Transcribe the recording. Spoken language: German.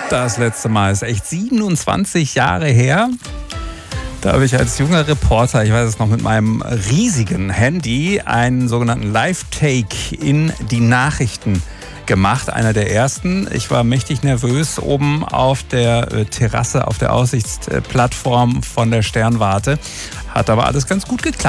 Das letzte Mal ist echt 27 Jahre her. Da habe ich als junger Reporter, ich weiß es noch, mit meinem riesigen Handy einen sogenannten Live-Take in die Nachrichten gemacht. Einer der ersten. Ich war mächtig nervös oben auf der Terrasse, auf der Aussichtsplattform von der Sternwarte. Hat aber alles ganz gut geklappt.